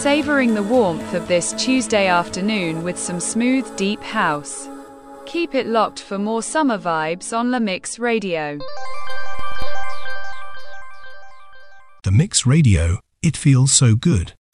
savoring the warmth of this Tuesday afternoon with some smooth, deep house. Keep it locked for more summer vibes on La Mix Radio. The Mix Radio, it feels so good.